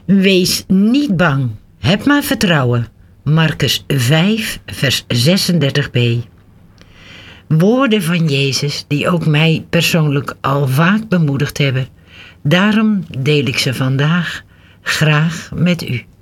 Wees niet bang, heb maar vertrouwen. Markus 5, vers 36b. Woorden van Jezus die ook mij persoonlijk al vaak bemoedigd hebben. Daarom deel ik ze vandaag graag met u.